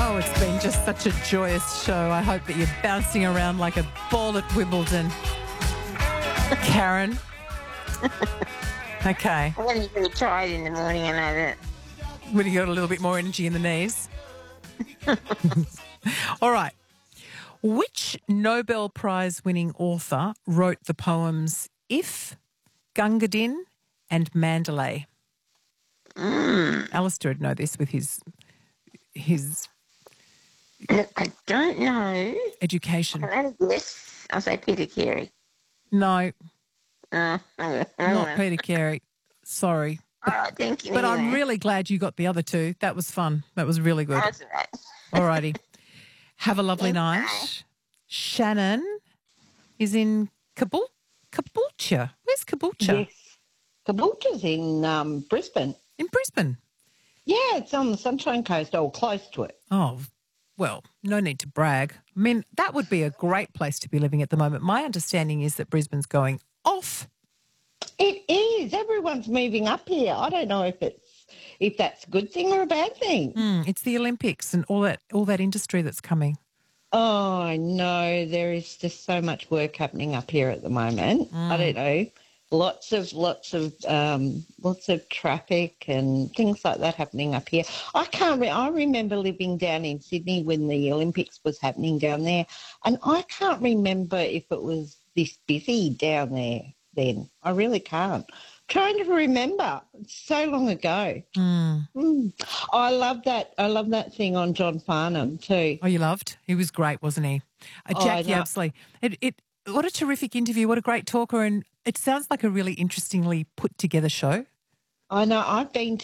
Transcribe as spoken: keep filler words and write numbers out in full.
Oh, it's been just such a joyous show. I hope that you're bouncing around like a ball at Wimbledon. Karen? Okay. I'm going to be tired in the morning, I know that. When you got a little bit more energy in the knees. All right. Which Nobel Prize winning author wrote the poems If, Gunga Din and Mandalay? Mm. Alistair would know this with his his Look, I don't know. education. I'll guess. I'll say Peter Carey. No, Uh, okay. not Peter Carey. Sorry. All right, thank you. But I'm anyway. really glad you got the other two. That was fun. That was really good. That's all right. All righty. Have a lovely Okay. night. Shannon is in Kabul, Caboolture. Where's Caboolture? Yes. Caboolture's in um, Brisbane. In Brisbane. Yeah, it's on the Sunshine Coast, or close to it. Oh, well, no need to brag. I mean, that would be a great place to be living at the moment. My understanding is that Brisbane's going off. It is. Everyone's moving up here. I don't know if it's if that's a good thing or a bad thing. Mm, it's the Olympics and all that all that industry that's coming. Oh, I know. There is just so much work happening up here at the moment. Mm. I don't know. Lots of lots of um, lots of traffic and things like that happening up here. I can't. Re- I remember living down in Sydney when the Olympics was happening down there, and I can't remember if it was this busy down there then. I really can't. Trying to remember. It's so long ago. Mm. Mm. I love that. I love that thing on John Farnham too. Oh, you loved? He was great, wasn't he? Uh, Oh, I Jack know. Yabsley. It, it, what a terrific interview. What a great talker. And it sounds like a really interestingly put together show. I know. I've been